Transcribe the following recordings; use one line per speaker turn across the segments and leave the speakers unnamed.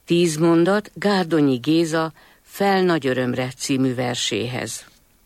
10 mondat Gárdonyi Géza Fel nagy örömre című verséhez.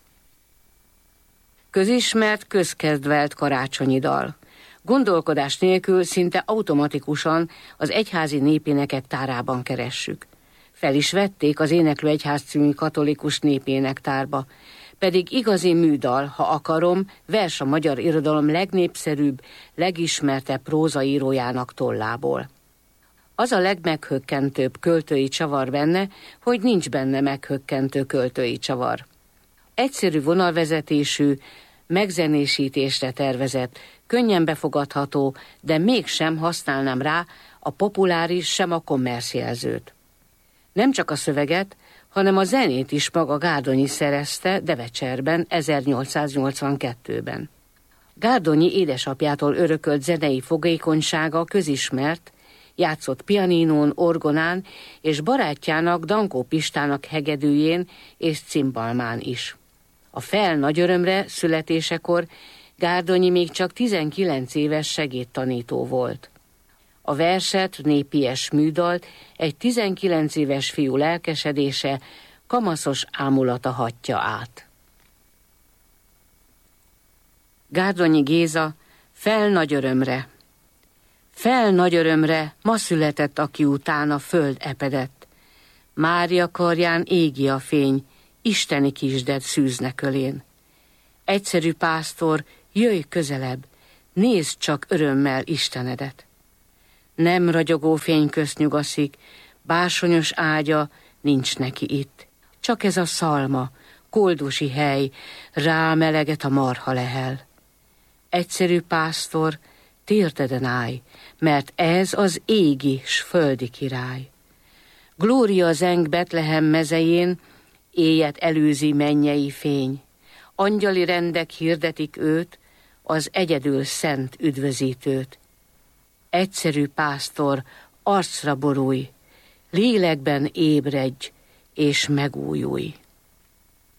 Közismert, közkedvelt karácsonyi dal. Gondolkodás nélkül szinte automatikusan az egyházi népénekek tárában keressük. Fel is vették az Éneklő Egyház című katolikus népénektárba, pedig igazi műdal, ha akarom, vers a magyar irodalom legnépszerűbb, legismertebb prózaírójának tollából. Az a legmeghökkentőbb költői csavar benne, hogy nincs benne meghökkentő költői csavar. Egyszerű vonalvezetésű, megzenésítésre tervezett, könnyen befogadható, de mégsem használnám rá a populáris, sem a kommerszjelzőt. Nem csak a szöveget, hanem a zenét is maga Gárdonyi szerezte Devecserben 1882-ben. Gárdonyi édesapjától örökölt zenei fogékonysága közismert, játszott pianinón, orgonán és barátjának, Dankó Pistának hegedűjén és cimbalmán is. A Fel nagy örömre születésekor Gárdonyi még csak 19 éves segédtanító volt. A verset, népies műdalt egy 19 éves fiú lelkesedése, kamaszos ámulata hatja át. Gárdonyi Géza Fel nagy örömre. Fel nagy örömre, ma született, aki után a föld epedett. Mária karján égi a fény, isteni kisded szűzne kölén. Egyszerű pásztor, jöjj közelebb, nézd csak örömmel Istenedet. Nem ragyogó fény közt nyugaszik, bársonyos ágya nincs neki itt. Csak ez a szalma, koldusi hely, rámeleget a marha lehel. Egyszerű pásztor, térdeden állj, mert ez az égi s földi király. Glória zeng Betlehem mezején, éjet előzi mennyei fény. Angyali rendek hirdetik őt, az egyedül szent üdvözítőt. Egyszerű pásztor, arcra borulj, lélekben ébredj és megújulj.